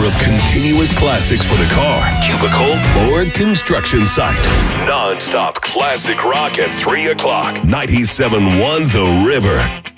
of continuous classics for the car, cubicle, or construction site. Non-stop classic rock at 3 o'clock. 97.1 The River.